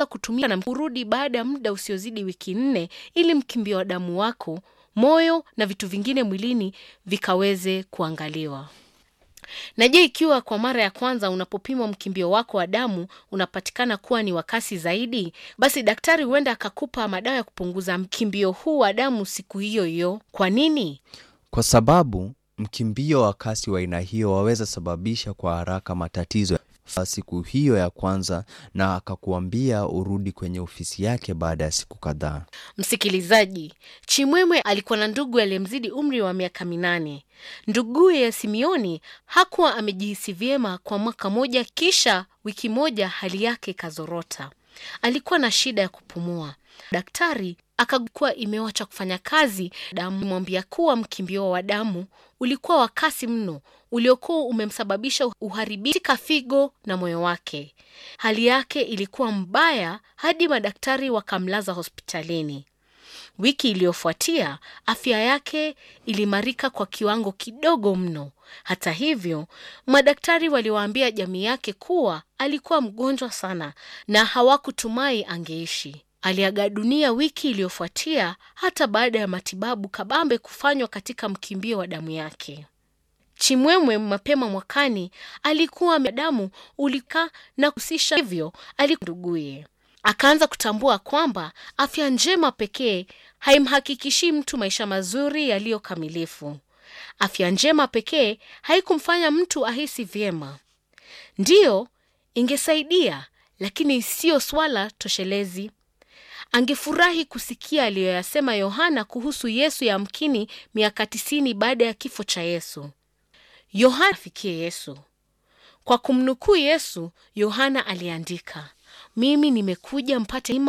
kutumia na kurudi baada ya muda usiozidi wiki 4 ili mkimbio wa damu wako, moyo na vitu vingine mwilini vikaweze kuangaliwa. Na je, ikiwa kwa mara ya kwanza unapopimwa mkimbio wako wa damu unapatikana kuwa ni wa kasi zaidi, basi daktari huenda akakupa madawa ya kupunguza mkimbio huu wa damu siku hiyo hiyo. Kwa nini? Kwa sababu mkimbio wa kasi wa aina hiyo waweza sababisha kwa haraka matatizo siku hiyo ya kwanza, na akakuambia urudi kwenye ofisi yake baada ya siku kadhaa. Msikilizaji, Chimwemwe alikuwa na ndugu aliyemzidi umri wa miaka 8. Nduguye Simioni hakuwa amejihisi vyema kwa mwaka moja, kisha wiki moja hali yake kazorota. Alikuwa na shida ya kupumua. Daktari akagundua imewacha kufanya kazi. Damu mwambia kuwa mkimbio wa damu ulikuwa wa kasi mno, uliokuwa umemsababisha uharibifu katika figo na moyo wake. Hali yake ilikuwa mbaya hadi madaktari wakamlaza hospitalini. Wiki iliyofuatia afya yake ilimarika kwa kiwango kidogo mno. Hata hivyo, madaktari waliwaambia jamii yake kuwa alikuwa mgonjwa sana na hawakutumai angeishi. Aliaga dunia wiki iliyofuatia hata baada ya matibabu kabambe kufanywa katika mkimbio wa damu yake. Chimwemwe mapema mwakani alikuwa damu ulika na kusisha, hivyo nduguye akaanza kutambua kwamba afya njema pekee haimhakikishi mtu maisha mazuri yaliyokamilifu. Afya njema pekee haikumfanya mtu ahisi vyema. Ndiyo, ingesaidia, lakini sio swala toshelezi. Angefurahi kusikia aliyoyasema Yohana kuhusu Yesu yamkini miaka 90 baada ya kifo cha Yesu. Yohana afikie Yesu. Kwa kumnukuu Yesu, Yohana aliandika, "Mimi nimekuja mpate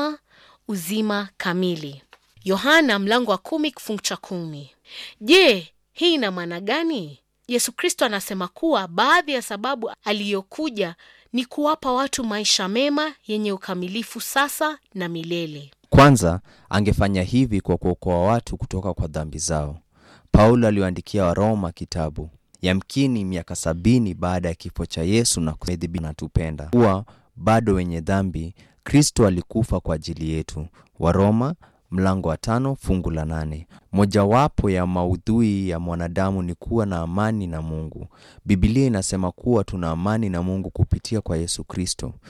uzima kamili." Yohana mlango wa 10 kifungu cha 10. Je, hii ina maana gani? Yesu Kristo anasema kuwa baadhi ya sababu aliyokuja ni kuwapa watu maisha mema yenye ukamilifu sasa na milele. Kwanza, angefanya hivi kwa kuokoa watu kutoka kwa dhambi zao. Paulo aliwaandikia Waroma kitabu, yamkini miaka 70 baada ya kifo cha Yesu, na anatupenda kuwa bado wenye dhambi, Kristo alikufa kwa ajili yetu. Waroma mlango wa 5 fungu la 8. Mojawapo ya maudhui ya mwanadamu ni kuwa na amani na Mungu. Biblia inasema kuwa tuna amani na Mungu kupitia kwa Yesu Kristo.